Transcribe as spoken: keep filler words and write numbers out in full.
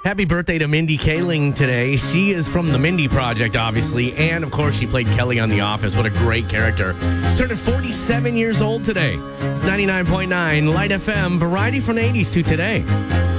Happy birthday to Mindy Kaling today. She is from the Mindy Project, obviously. And, of course, she played Kelly on The Office. What a great character. She's turning forty-seven years old today. It's ninety-nine point nine Light F M, variety from the eighties to today.